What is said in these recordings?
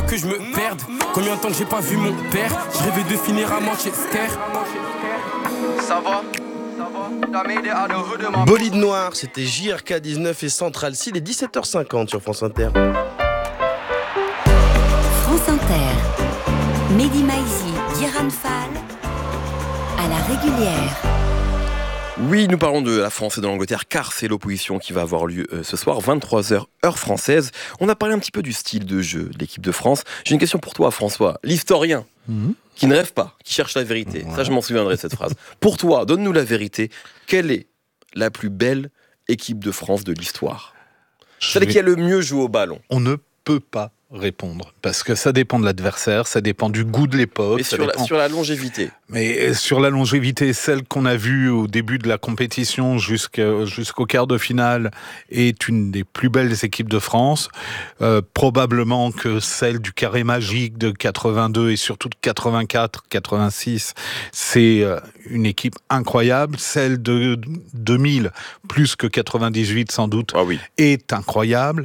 que je me perde. Combien de temps que j'ai pas vu mon père? Je rêvais de finir à Manchester. Ça va? Bolide Noir, c'était JRK 19 et Central C, il est 17h50 sur France Inter. France Inter, Mehdi Maizi, Diran Fall, à la régulière. Oui, nous parlons de la France et de l'Angleterre car c'est l'opposition qui va avoir lieu ce soir, 23h heure française. On a parlé un petit peu du style de jeu de l'équipe de France. J'ai une question pour toi, François, l'historien qui ne rêve pas, qui cherche la vérité. Ouais. Ça, je m'en souviendrai de cette phrase. Pour toi, donne-nous la vérité. Quelle est la plus belle équipe de France de l'histoire? Celle qui a le mieux joué au ballon. On ne peut pas répondre, parce que ça dépend de l'adversaire, ça dépend du goût de l'époque. Et sur la longévité. Mais sur la longévité, celle qu'on a vue au début de la compétition jusqu'au quart de finale est une des plus belles équipes de France. Probablement que celle du carré magique de 82 et surtout de 84, 86, c'est une équipe incroyable. Celle de 2000, plus que 98 sans doute, est incroyable.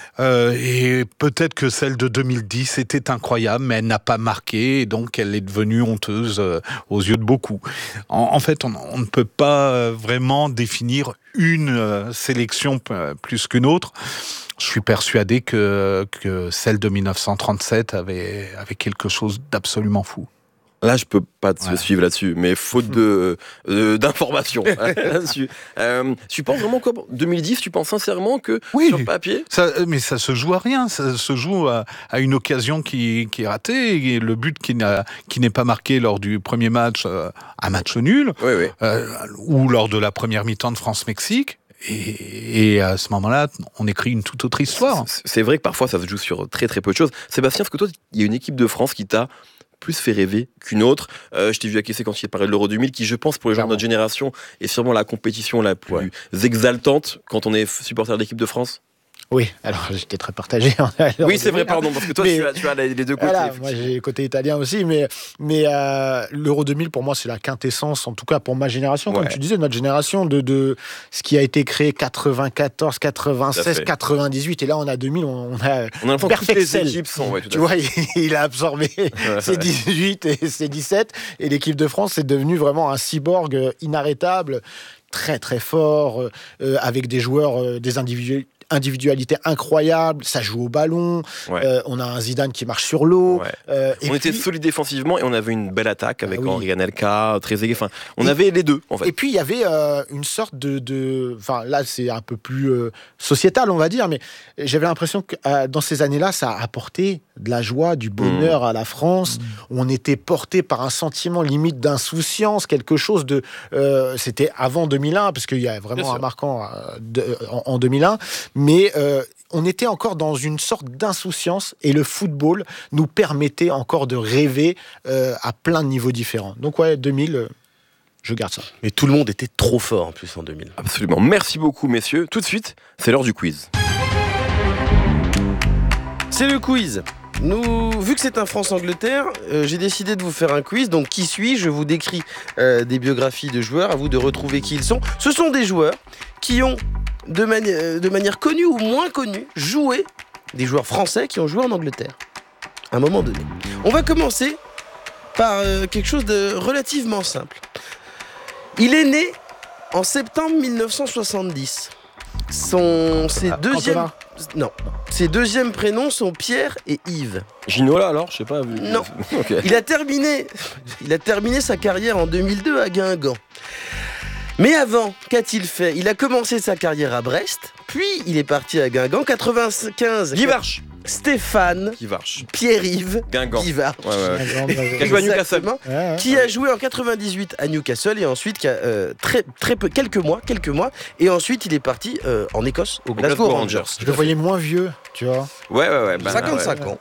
Et peut-être que celle de 2010 était incroyable, mais elle n'a pas marqué, et donc elle est devenue honteuse aux yeux de beaucoup. En fait, on ne peut pas vraiment définir une sélection plus qu'une autre. Je suis persuadé que celle de 1937 avait quelque chose d'absolument fou. Là, je peux pas te suivre là-dessus, mais faute d'informations là-dessus. Tu penses vraiment comme 2010, tu penses sincèrement que sur papier mais ça se joue à rien, ça se joue à une occasion qui est ratée, et le but qui n'est pas marqué lors du premier match, un match nul, ou lors de la première mi-temps de France-Mexique. Et à ce moment-là, on écrit une toute autre histoire. C'est vrai que parfois, ça se joue sur très très peu de choses. Sébastien, est-ce que toi, il y a une équipe de France qui t'a plus fait rêver qu'une autre? Je t'ai vu acquiescer quand il parlait de l'Euro 2000, qui, je pense, pour les gens de notre génération, est sûrement la compétition la plus exaltante quand on est supporter de l'équipe de France. Oui, alors j'étais très partagé. Oui, c'est vrai, pardon, parce que toi, tu as les deux côtés. Voilà, moi, j'ai le côté italien aussi, mais l'Euro 2000, pour moi, c'est la quintessence, en tout cas pour ma génération, comme tu disais, notre génération, de ce qui a été créé 94, 96, 98, et là, on a 2000, on a Perfect Cell. Les équipes sont, tu vois, il a absorbé ses 18 et ses 17, et l'équipe de France est devenue vraiment un cyborg inarrêtable, très très fort, avec des joueurs, des individualité incroyable, ça joue au ballon, on a un Zidane qui marche sur l'eau. On était solide défensivement et on avait une belle attaque avec Henri Anelka, Trezeguet, enfin, on avait les deux en fait. Et puis il y avait une sorte enfin là c'est un peu plus sociétal on va dire, mais j'avais l'impression que dans ces années-là ça a apporté de la joie, du bonheur à la France. On était porté par un sentiment limite d'insouciance, quelque chose de... c'était avant 2001, parce qu'il y a vraiment un marquant en 2001, mais on était encore dans une sorte d'insouciance, et le football nous permettait encore de rêver à plein de niveaux différents. Donc 2000... je garde ça. Mais tout le monde était trop fort en plus en 2000. Absolument. Merci beaucoup, messieurs. Tout de suite, c'est l'heure du quiz. C'est le quiz. Vu que c'est un France-Angleterre, j'ai décidé de vous faire un quiz. Donc, qui suis-je? Je vous décris des biographies de joueurs. À vous de retrouver qui ils sont. Ce sont des joueurs qui ont, de manière connue ou moins connue, joué. Des joueurs français qui ont joué en Angleterre. À un moment donné. On va commencer par quelque chose de relativement simple. Il est né en septembre 1970. Ses deuxièmes prénoms sont Pierre et Yves. Ginola alors, je sais pas. Non. Okay. Il a terminé sa carrière en 2002 à Guingamp. Mais avant, qu'a-t-il fait? Il a commencé sa carrière à Brest, puis il est parti à Guingamp. 95. Guivarch. Stéphane Pierre-Yves Guivard, qui a joué à Newcastle, qui a joué en 98 à Newcastle, et ensuite qui a quelques mois, et ensuite il est parti en Écosse au Glasgow Rangers. Je le voyais moins vieux, tu vois. 55 ans.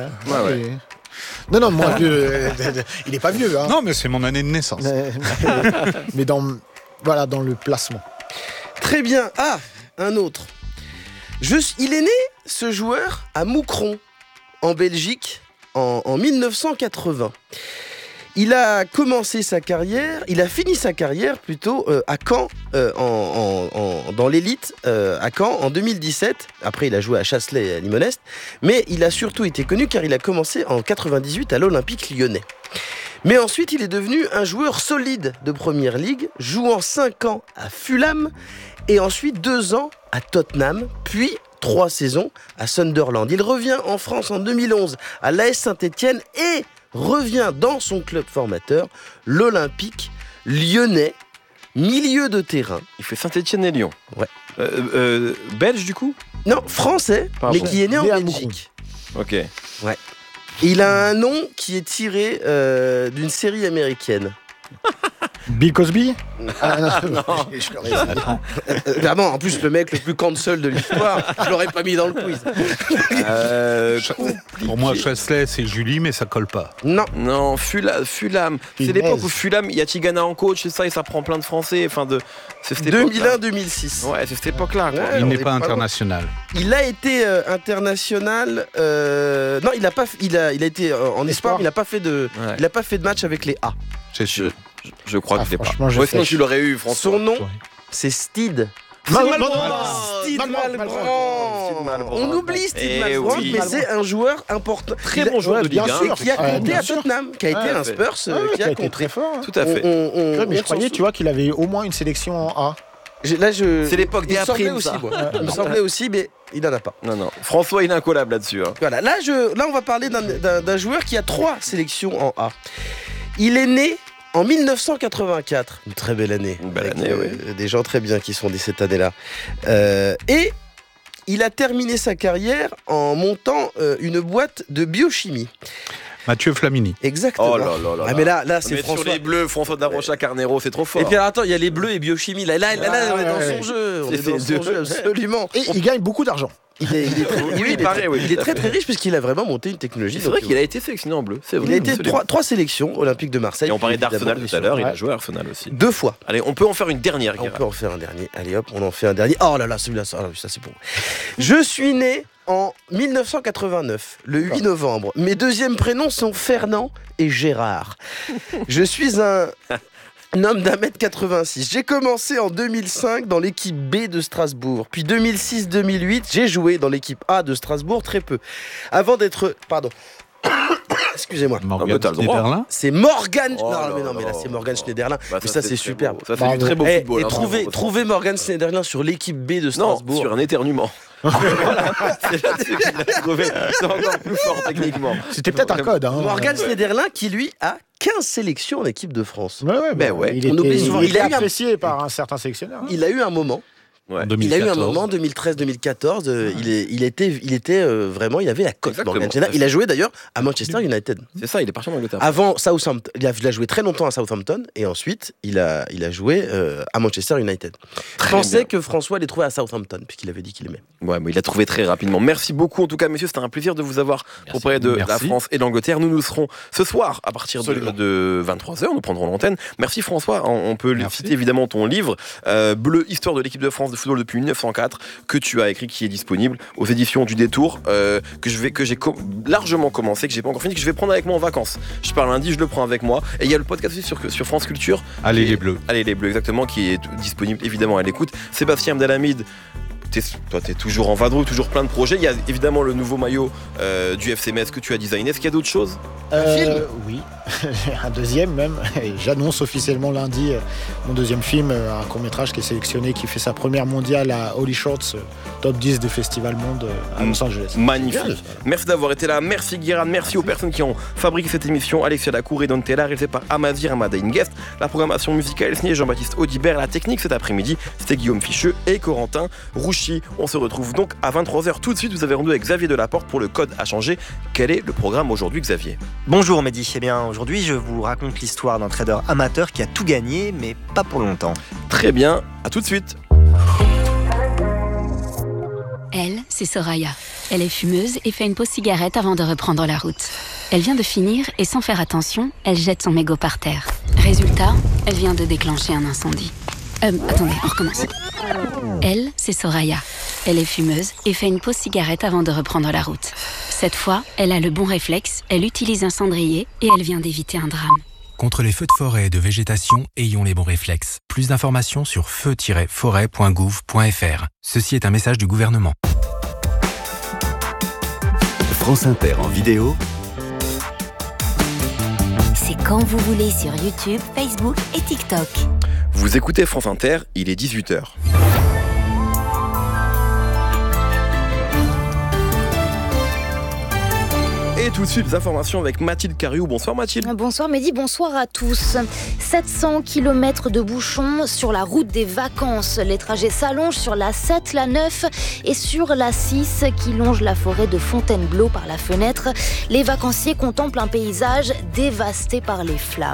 Non, moins vieux. Il est pas vieux, hein. Non, mais c'est mon année de naissance. Mais dans le placement. Très bien. Ah, un autre. Il est né, ce joueur, à Moucron, en Belgique, en 1980. Il a commencé sa carrière, il a fini sa carrière plutôt à Caen, dans l'élite, à Caen en 2017. Après, il a joué à Chasselet et à Limonest. Mais il a surtout été connu car il a commencé en 98 à l'Olympique Lyonnais. Mais ensuite, il est devenu un joueur solide de Première Ligue, jouant 5 ans à Fulham et ensuite 2 ans à Tottenham, puis 3 saisons à Sunderland. Il revient en France en 2011 à l'AS Saint-Étienne et revient dans son club formateur, l'Olympique Lyonnais, milieu de terrain. Il fait Saint-Étienne et Lyon. Ouais. Belge du coup ? Non, français, Pardon. mais qui est né en Né à Belgique. Ok. Ouais. Et il a un nom qui est tiré d'une série américaine. Bill Cosby. Vraiment, en plus, le mec le plus cancel de l'histoire, je l'aurais pas mis dans le quiz. Pour moi, Chasselet, c'est Julie, mais ça colle pas. Non. Non, Fulham. C'est l'époque où Fulham, il y a Tigana en coach, c'est ça, et ça prend plein de Français. Enfin, c'est cette époque-là. 2001-2006. Ouais, c'est cette époque-là. Quoi. Ouais. Il on n'est est pas pas loin. international. Il a été international. Non, il a pas. Il a été en espoir. Mais il a pas fait de. Ouais. Il a pas fait de match avec les A. C'est sûr. Je crois que je l'ai pas. franchement, je Ouais, sinon, sèche. tu l'aurais eu, François. Son nom, Ouais. c'est Steed. Steed Malbrand. On oublie Steed Malbrand, oui. mais c'est un joueur important. Très bon joueur de Ligue 1. Et qui a compté bien à sûr. Tottenham, qui a été un Spurs, qui a été compté. très fort. Tout à fait. Mais je croyais, tu vois, qu'il avait au moins une sélection en A. C'est l'époque des Il me semblait A-primes, aussi, ça. moi. Il me semblait aussi, mais il n'en a pas. Non. François, il est incollable là-dessus. Hein. Voilà, là on va parler d'un joueur qui a 3 sélections en A. Il est né en 1984, une très belle année. Une belle avec, année, oui. Des gens très bien qui sont nés cette année-là. Et il a terminé sa carrière en montant une boîte de biochimie. Mathieu Flamini. Exactement. Oh là là là. Ah, mais là c'est Mais François. sur les bleus, François de la Rocha Carnero, c'est trop fort. Et puis alors, attends, il y a les bleus et biochimie. Là, on est dans ouais. son jeu. On C'est est dans ces son deux. jeu, absolument. Et il gagne beaucoup d'argent. Il est très, Oui, il est pareil, très- oui, il est tout à très fait. très riche puisqu'il a vraiment monté une technologie. C'est vrai Donc, qu'il a été sélectionné en bleu. C'est vrai. il a été absolument. 3 sélections olympiques de Marseille. Et on parlait évidemment, d'Arsenal tout à l'heure, il a Ouais. joué à Arsenal aussi. 2 fois. Allez, on peut en faire une dernière, On Guérin. peut en faire un dernier. Allez hop, on en fait un dernier. Oh là là, celui-là, ça c'est bon. Je suis né en 1989, le 8 novembre. Mes deuxièmes prénoms sont Fernand et Gérard. Je suis un homme d'1m86. J'ai commencé en 2005 dans l'équipe B de Strasbourg. Puis 2006-2008, j'ai joué dans l'équipe A de Strasbourg très peu. Avant d'être... Pardon. Excusez-moi. Morgan t'as le droit. Schneiderlin. C'est Morgan... Oh là non, mais là, là c'est Morgan là. Schneiderlin. Bah, mais ça, c'est très superbe. beau. Ça, c'est du très beau Et, football. et hein, trouver Morgan Schneiderlin sur l'équipe B de Non, Strasbourg. sur un éternuement. Voilà, c'est là-dessus qu'il l'a trouvé. C'est encore plus fort techniquement. C'était peut-être un code. Hein. Morgan Schneiderlin qui lui a 15 sélections en équipe de France. Ouais, Ben ouais. Il On oublie souvent, était il a eu un- apprécié par un certain sélectionneur. hein. Il a eu un moment. Ouais. Il a eu un 2014. moment 2013-2014. Il était vraiment. Il avait la cote. Exactement. Morgan Schneiderlin. Il a joué d'ailleurs à Manchester United. C'est ça, il est parti en Angleterre. Avant Southampton, il a joué très longtemps à Southampton et ensuite il a joué à Manchester United. Je pensais bien. que François allait trouver à Southampton puisqu'il avait dit qu'il aimait. Ouais, mais il a trouvé très rapidement. Merci beaucoup en tout cas, messieurs. C'était un plaisir de vous avoir pour parler de la Merci. France et de l'Angleterre. Nous serons ce soir à partir Absolument. de 23h. Nous prendrons l'antenne. Merci François. On peut Merci. citer évidemment ton livre Bleu, histoire de l'équipe de France de football depuis 1904 que tu as écrit, qui est disponible aux éditions du Détour, que j'ai largement commencé, que j'ai pas encore fini, que je vais prendre avec moi en vacances. Je pars lundi, je le prends avec moi. Et il y a le podcast aussi sur France Culture. Allez qui est- les Bleus. Allez les Bleus, exactement, qui est disponible évidemment à l'écoute. Sébastien Abdelhamid, toi t'es toujours en vadrouille, toujours plein de projets. Il y a évidemment le nouveau maillot du FC Metz que tu as designé. Est-ce qu'il y a d'autres choses? film Oui, un deuxième même. Et j'annonce officiellement lundi mon deuxième film, un court-métrage qui est sélectionné, qui fait sa première mondiale à Holy Shorts, top 10 des festivals monde à Los Angeles. Magnifique. Bien. Merci d'avoir été là. Merci Guérin. Merci aux personnes qui ont fabriqué cette émission. Alexia Lacour et Don Taylor, réalisé par Amazir Amada Guest. La programmation musicale est signée Jean-Baptiste Audibert. La technique cet après-midi, c'était Guillaume Ficheux et Corentin Rouchy. On se retrouve donc à 23h tout de suite. Vous avez rendez-vous avec Xavier Delaporte pour le code à changer. Quel est le programme aujourd'hui, Xavier? Bonjour Mehdi, eh bien aujourd'hui je vous raconte l'histoire d'un trader amateur qui a tout gagné mais pas pour longtemps. Très bien, à tout de suite. Elle, c'est Soraya. Elle est fumeuse et fait une pause cigarette avant de reprendre la route. Elle vient de finir et sans faire attention, elle jette son mégot par terre. Résultat, elle vient de déclencher un incendie. Attendez, on recommence. Elle, c'est Soraya. Elle est fumeuse et fait une pause cigarette avant de reprendre la route. Cette fois, elle a le bon réflexe, elle utilise un cendrier et elle vient d'éviter un drame. Contre les feux de forêt et de végétation, ayons les bons réflexes. Plus d'informations sur feu-forêt.gouv.fr. Ceci est un message du gouvernement. France Inter en vidéo. C'est quand vous voulez sur YouTube, Facebook et TikTok. Vous écoutez France Inter, il est 18h. Et tout de suite, les informations avec Mathilde Cariou. Bonsoir Mathilde. Bonsoir Mehdi, bonsoir à tous. 700 km de bouchons sur la route des vacances. Les trajets s'allongent sur la 7, la 9 et sur la 6 qui longe la forêt de Fontainebleau par la fenêtre. Les vacanciers contemplent un paysage dévasté par les flammes.